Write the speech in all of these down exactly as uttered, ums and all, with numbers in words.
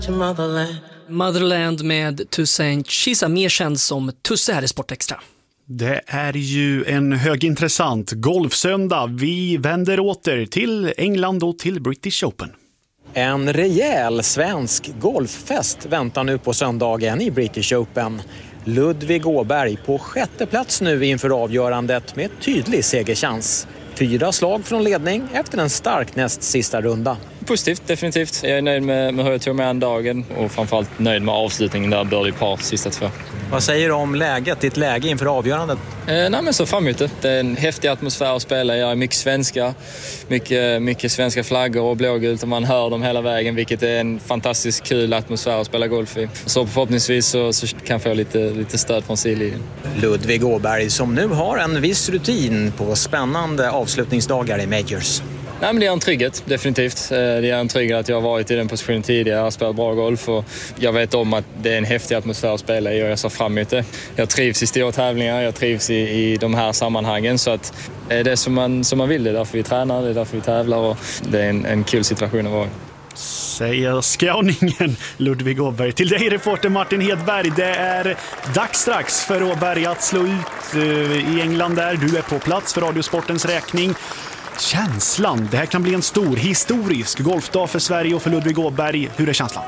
to motherland. Motherland med Toussaint Chisa, mer känd som Tusse här i Sportextra. Det är ju en högintressant golfsöndag. Vi vänder åter till England och till British Open. En rejäl svensk golffest väntar nu på söndagen i British Open. Ludvig Åberg på sjätte plats nu inför avgörandet med tydlig segerchans. Fyra slag från ledning efter en stark näst sista runda. Positivt, definitivt. Jag är nöjd med, med hur jag tog med en dagen och framförallt nöjd med avslutningen där birdie par sista två. Vad säger du om läget, ditt läge inför avgörandet? Eh, nej men så framåt det. Det är en häftig atmosfär att spela. Jag är mycket svenska, mycket, mycket svenska flaggor och blågult och man hör dem hela vägen, vilket är en fantastiskt kul atmosfär att spela golf i. Så förhoppningsvis så, så kan jag få lite, lite stöd från sidlinjen. Ludvig Åberg som nu har en viss rutin på spännande avslutningsdagar i Majors. Nej, men det är en trygghet, definitivt. Det är en trygghet att jag har varit i den positionen tidigare. Jag har spelat bra golf och jag vet om att det är en häftig atmosfär att spela i och jag ser fram emot det. Jag trivs i stora tävlingar, jag trivs i, i de här sammanhangen så att det är det som man, som man vill. Det är därför vi tränar, det är därför vi tävlar och det är en, en kul situation att vara i. Säger skåningen Ludvig Åberg. Till dig reporter Martin Hedberg. Det är dags strax för Åberg att slå ut uh, i England där. Du är på plats för Radiosportens räkning. Känslan, det här kan bli en stor historisk golfdag för Sverige och för Ludvig Åberg. Hur är känslan?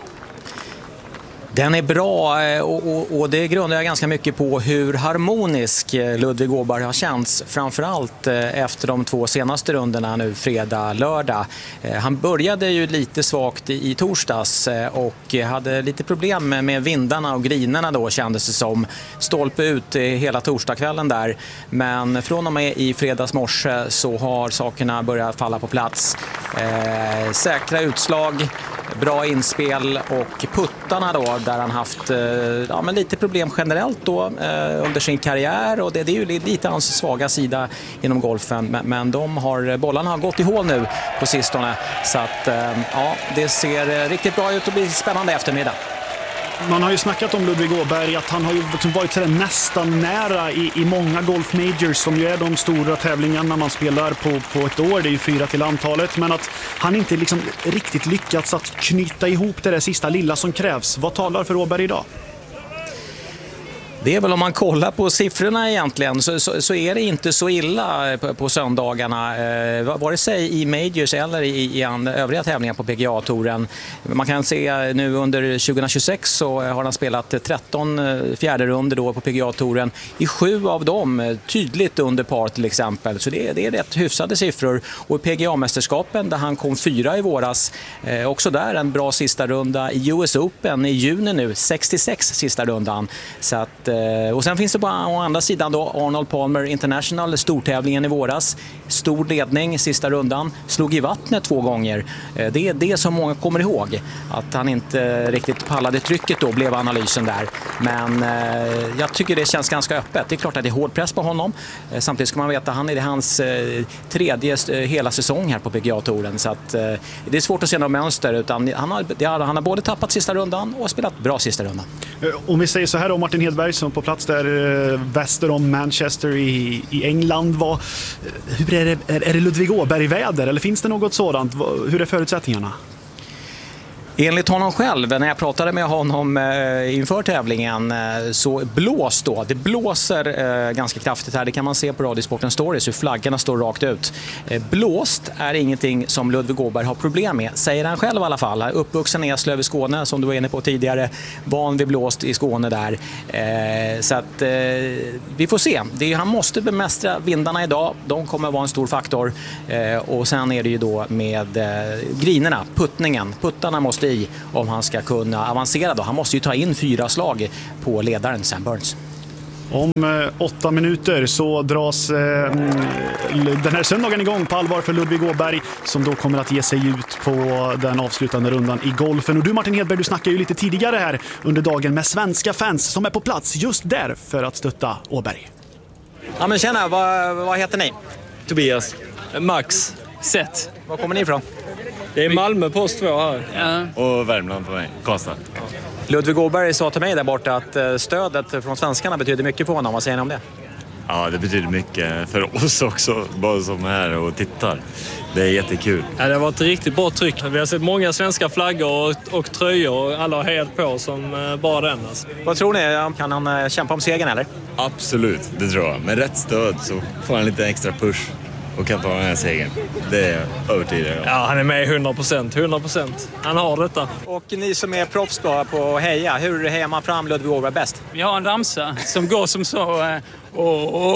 Den är bra och, och, och det grundar jag ganska mycket på hur harmonisk Ludvig Åberg har känts. Framförallt efter de två senaste rundorna nu fredag, lördag. Han började ju lite svagt i, i torsdags och hade lite problem med, med vindarna och grinerna då kändes det som. Stolpe ut hela torsdagskvällen där. Men från och med i fredags morse så har sakerna börjat falla på plats. Eh, säkra utslag, bra inspel och puttarna då där han haft eh, ja, men lite problem generellt då eh, under sin karriär och det, det är ju lite hans svaga sida inom golfen men, men de har, bollarna har gått i hål nu på sistone så att eh, ja, det ser riktigt bra ut och blir spännande eftermiddag. Man har ju snackat om Ludvig Åberg att han har ju liksom varit så nästan nära i, i många golf majors som ju är de stora tävlingarna man spelar på, på ett år. Det är ju fyra till antalet. Men att han inte liksom riktigt lyckats att knyta ihop det där sista lilla som krävs. Vad talar för Åberg idag? Det är väl om man kollar på siffrorna egentligen så, så, så är det inte så illa på, på söndagarna. Eh, vare sig i Majors eller i, i övriga tävlingar på P G A-touren. Man kan se nu under tjugohundratjugosex så har han spelat tretton fjärde runder då på P G A-touren. I sju av dem tydligt under par till exempel. Så det, det är rätt hyfsade siffror. Och i P G A-mästerskapen där han kom fyra i våras. Eh, också där en bra sista runda i U S Open i juni nu. sextiosex sista rundan. Så att och sen finns det på andra sidan då Arnold Palmer International, stortävlingen i våras. Stor ledning sista rundan, slog i vattnet två gånger. Det är det som många kommer ihåg. Att han inte riktigt pallade trycket då, blev analysen där. Men eh, jag tycker det känns ganska öppet. Det är klart att det är hård press på honom. Eh, samtidigt ska man veta att han är hans eh, tredje eh, hela säsong här på P G A-touren. Så att, eh, det är svårt att se några mönster. Utan han, har, han har både tappat sista rundan och spelat bra sista rundan. Om vi säger så här om Martin Hedberg som på plats där eh, väster om Manchester i, i England. Vad, hur är, det, är, är det Ludvig Åberg i väder eller finns det något sådant? Vad, hur är förutsättningarna? Enligt honom själv, när jag pratade med honom eh, inför tävlingen eh, så blås då, det blåser eh, ganska kraftigt här, det kan man se på Radiosporten Stories hur flaggorna står rakt ut. Eh, blåst är ingenting som Ludvig Åberg har problem med, säger han själv i alla fall. Uppvuxen i Eslöv i Skåne som du var inne på tidigare, van vid blåst i Skåne där. Eh, så att eh, vi får se, det är, han måste bemästra vindarna idag, de kommer vara en stor faktor. Eh, och sen är det ju då med eh, grinerna, puttningen, puttarna måste i om han ska kunna avancera då. Han måste ju ta in fyra slag på ledaren Sam Burns. Om eh, åtta minuter så dras eh, den här söndagen igång på allvar för Ludvig Åberg som då kommer att ge sig ut på den avslutande rundan i golfen. Och du Martin Hedberg, du snackade ju lite tidigare här under dagen med svenska fans som är på plats just där för att stötta Åberg. Ja men tjena, vad, vad heter ni? Tobias, Max, Seth. Var kommer ni ifrån? Det är Malmö på oss två här. Ja. Och Värmland på mig, konstant. Ludvig Åberg sa till mig där borta att stödet från svenskarna betyder mycket för honom. Vad säger ni om det? Ja, det betyder mycket för oss också, bara som är här och tittar. Det är jättekul. Ja, det har varit ett riktigt bra tryck. Vi har sett många svenska flaggor och, och tröjor och alla har hejat på som eh, bara den. Alltså. Vad tror ni? Kan han eh, kämpa om segern eller? Absolut, det tror jag. Med rätt stöd så får han lite extra push och kan ta den här segern. Det är jag övertygad om. Ja, han är med hundra procent. hundra procent. Han har detta. Och ni som är proffs då på heja, hur hejar man fram Ludvig Åberg bäst? Vi har en ramsa som går som så... Och, och